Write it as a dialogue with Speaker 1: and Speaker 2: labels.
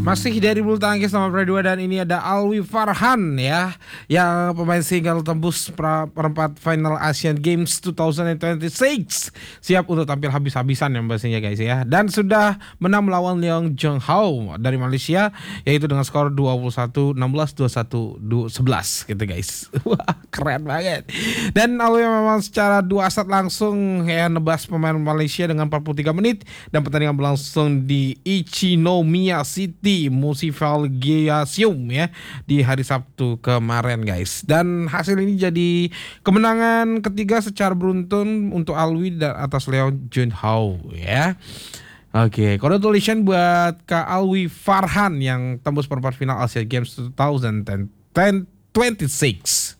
Speaker 1: Masih dari bulu tangkis nomor 2 dan ini ada Alwi Farhan ya, yang pemain single tembus perempat final Asian Games 2026, siap untuk tampil habis-habisan ya pastinya guys ya, dan sudah menang melawan Leong Jong Hao dari Malaysia yaitu dengan skor 21-16, 21-11 gitu guys. Wah keren banget. Dan Alwi memang secara 2 set langsung ya nebas pemain Malaysia dengan 43 menit dan pertandingan berlangsung di Ichinomiya City Municipal Gymnasium ya di hari Sabtu kemarin guys. Dan hasil ini jadi kemenangan ketiga secara beruntun untuk Alwi dan atas Leong Jun Hao ya. Oke, congratulations buat Kak Alwi Farhan yang tembus perempat final Asian Games 2026.